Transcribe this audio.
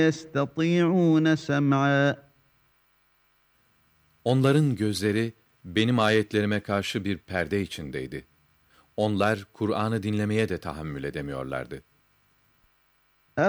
يَسْتَطِيعُونَ سَمْعًا. Onların gözleri benim ayetlerime karşı bir perde içindeydi. Onlar Kur'an'ı dinlemeye de tahammül edemiyorlardı.